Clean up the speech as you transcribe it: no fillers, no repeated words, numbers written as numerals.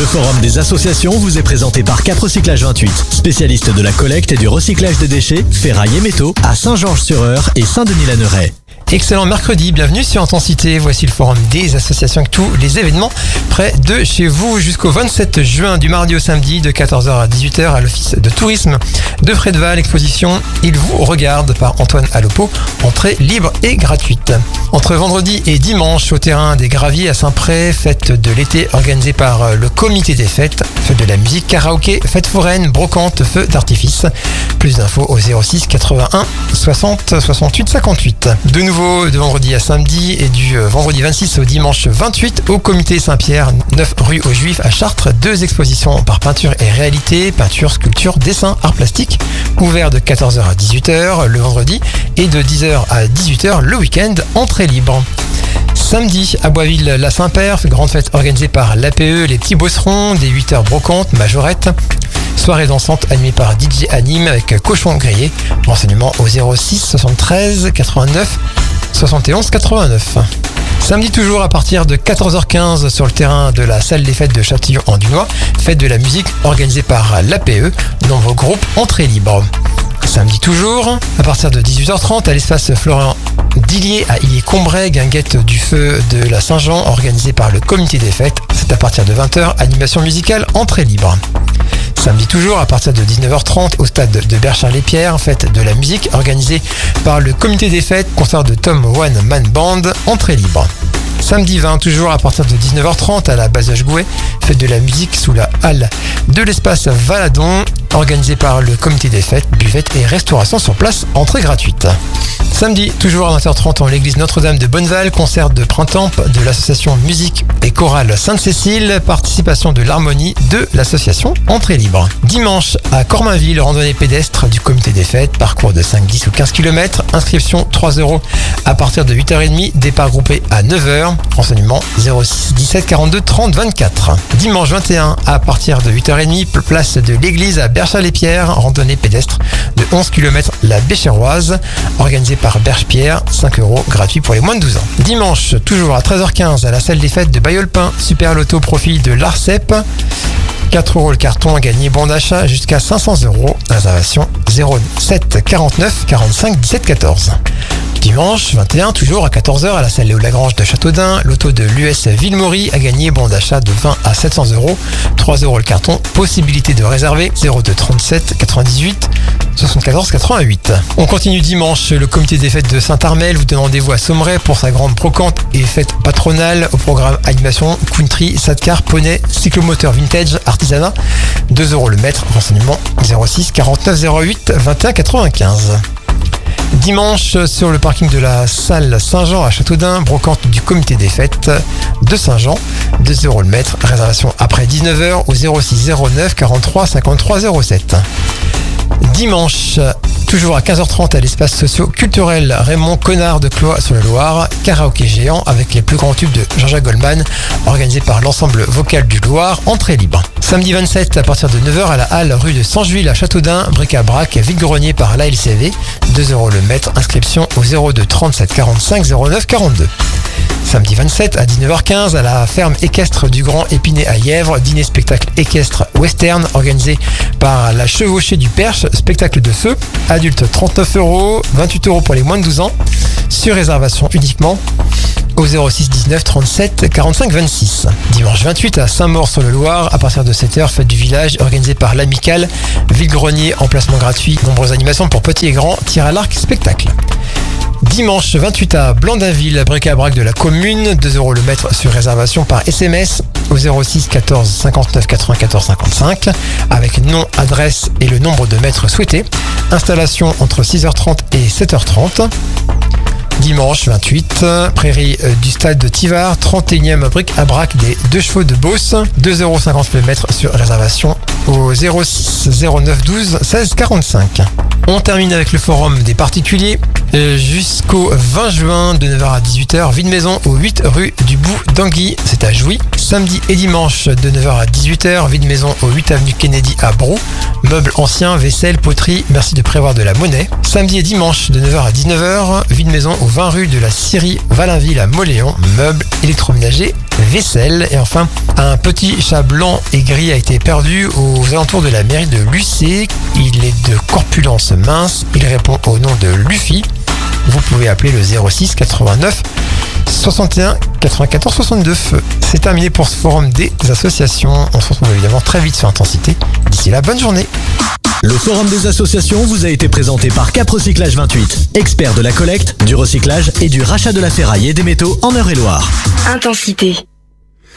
Le forum des associations vous est présenté par Cap Recyclage 28, spécialiste de la collecte et du recyclage des déchets, ferraille et métaux à Saint-Georges-sur-Eure et Saint-Denis-la-Neuraie. Excellent mercredi, bienvenue sur Intensité. Voici le forum des associations avec tous les événements près de chez vous jusqu'au 27 juin du mardi au samedi de 14h à 18h à l'office de tourisme de Frédval. Exposition Il vous regarde par Antoine Alopo, entrée libre et gratuite. Entre vendredi et dimanche au terrain des Graviers à Saint-Pré, fête de l'été organisée par le comité des fêtes, fête de la musique, karaoké, fête foraine, brocante, feu d'artifice. Plus d'infos au 06 81 60 68 58. De nouveau de vendredi à samedi et du vendredi 26 au dimanche 28 au comité Saint-Pierre, 9 rue aux Juifs à Chartres. 2 expositions par peinture et réalité, peinture, sculpture, dessin, art plastique, ouvert de 14h à 18h le vendredi et de 10h à 18h le week-end, entrée libre. Samedi à Boisville-la-Saint-Père, grande fête organisée par l'APE, les petits bosserons, des 8h brocantes, majorette. Soirée dansante animée par DJ Anime avec cochon grillé. Renseignements au 06 73 89 71 89. Samedi toujours à partir de 14h15 sur le terrain de la salle des fêtes de Châtillon-en-Dunois, fête de la musique organisée par l'APE, nombreux groupes, entrée libre. Samedi toujours, à partir de 18h30 à l'espace Florian Dillier à Illier-Combray, guinguette du feu de la Saint-Jean organisée par le comité des fêtes. C'est à partir de 20h, animation musicale, entrée libre. Samedi toujours, à partir de 19h30 au stade de Berchard-les-Pierres, fête de la musique organisée par le comité des fêtes, concert de Tom One Man Band, entrée libre. Samedi 20, toujours à partir de 19h30 à la Bazoche-Gouet, fête de la musique sous la halle de l'espace Valadon, organisée par le comité des fêtes, buvette et restauration sur place, entrée gratuite. Samedi, toujours à 20h30 en l'église Notre-Dame de Bonneval, concert de printemps de l'association Musique et Chorale Sainte-Cécile, participation de l'harmonie de l'association, entrée libre. Dimanche, à Cormainville, randonnée pédestre du comité des fêtes, parcours de 5, 10 ou 15 km, inscription 3 € à partir de 8h30, départ groupé à 9h, renseignement 06 17 42 30 24. Dimanche 21, à partir de 8h30, place de l'église à Berchard-les-Pierres, randonnée pédestre de 11 km la Béchéroise, organisée par Berche-Pierre, 5 € gratuit pour les moins de 12 ans. Dimanche, toujours à 13h15 à la salle des fêtes de Bayeulpin, super loto profit de l'ARCEP, 4 € le carton à gagner, bon d'achat jusqu'à 500 €, réservation 07 49 45 17 14. Dimanche 21, toujours à 14h à la salle Léo Lagrange de Châteaudun, loto de l'US Villemaury à gagner, bon d'achat de 20 à 700 €, 3 € le carton, possibilité de réserver 02 37 98 74 88. On continue dimanche, le comité des fêtes de Saint-Armel vous donne rendez-vous à Saumeray pour sa grande brocante et fête patronale. Au programme animation, country, sidecar, poney, cyclomoteur vintage, artisanat, 2 € le mètre, renseignement 06 49 08 21 95. Dimanche, sur le parking de la salle Saint-Jean à Châteaudun, brocante du comité des fêtes de Saint-Jean, 2 € le mètre, réservation après 19h au 06 09 43 53 07. Dimanche, toujours à 15h30 à l'espace socio-culturel Raymond Connard de Cloix-sur-le-Loir, karaoké géant avec les plus grands tubes de Jean-Jacques Goldman, organisé par l'ensemble vocal du Loir, entrée libre. Samedi 27, à partir de 9h à la halle rue de Saint-Juile à Châteaudun, bric-à-brac, vide-grenier par l'ALCV, 2 € le mètre, inscription au 02 37 45 09 42. Samedi 27 à 19h15 à la ferme équestre du Grand Épinay à Yèvre, dîner spectacle équestre western organisé par la Chevauchée du Perche, spectacle de feu, adulte 39 €, 28 € pour les moins de 12 ans, sur réservation uniquement au 06 19 37 45 26. Dimanche 28 à Saint-Maur-sur-le-Loir, à partir de 7h, fête du village organisée par l'Amicale, vide-grenier, emplacement gratuit, nombreuses animations pour petits et grands, tir à l'arc, spectacle. Dimanche 28 à Blandinville, bric-à-brac de la commune, 2 € le mètre sur réservation par SMS au 06 14 59 94 55 avec nom, adresse et le nombre de mètres souhaités. Installation entre 6h30 et 7h30. Dimanche 28, prairie du stade de Tivard, 31e bric-à-brac des 2 chevaux de Beauce, 2,50 € le mètre sur réservation au 06 09 12 16 45. On termine avec le forum des particuliers jusqu'au 20 juin de 9h à 18h, vide maison au 8 rue du Bout d'Anguy, c'est à Jouy. Samedi et dimanche de 9h à 18h, vide maison au 8 avenue Kennedy à Brou. Meubles anciens, vaisselle, poterie, merci de prévoir de la monnaie. Samedi et dimanche de 9h à 19h, vide maison au 20 rue de la Syrie, Valinville à Moléon. Meubles, électroménager, vaisselle. Et enfin, un petit chat blanc et gris a été perdu aux alentours de la mairie de Lucé. Il est de corpulence mince. Il répond au nom de Luffy. Vous pouvez appeler le 06 89 61 94 62. C'est terminé pour ce forum des associations. On se retrouve évidemment très vite sur Intensité. D'ici là, bonne journée. Le forum des associations vous a été présenté par Cap Recyclage 28, expert de la collecte, du recyclage et du rachat de la ferraille et des métaux en Eure-et-Loire. Intensité.